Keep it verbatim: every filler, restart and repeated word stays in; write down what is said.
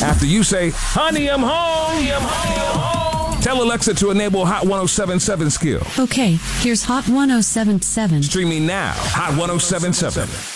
After you say, honey, I'm home. Honey, I'm home. Tell Alexa to enable Hot one oh seven point seven skill. Okay, here's Hot one oh seven point seven. Streaming now, Hot one oh seven point seven.